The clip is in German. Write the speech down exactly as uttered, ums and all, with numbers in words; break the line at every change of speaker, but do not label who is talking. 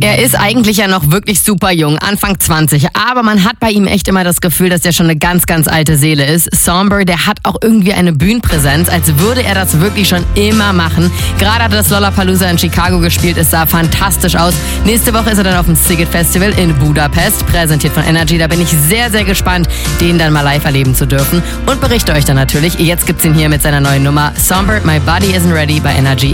Er ist eigentlich ja noch wirklich super jung, Anfang zwanzig, aber man hat bei ihm echt immer das Gefühl, dass der schon eine ganz, ganz alte Seele ist. Somber, der hat auch irgendwie eine Bühnenpräsenz, als würde er das wirklich schon immer machen. Gerade hat er das Lollapalooza in Chicago gespielt, es sah fantastisch aus. Nächste Woche ist er dann auf dem Siget Festival in Budapest, präsentiert von Energy. Da bin ich sehr, sehr gespannt, den dann mal live erleben zu dürfen und berichte euch dann natürlich. Jetzt gibt's ihn hier mit seiner neuen Nummer Somber, My Body Isn't Ready bei Energy.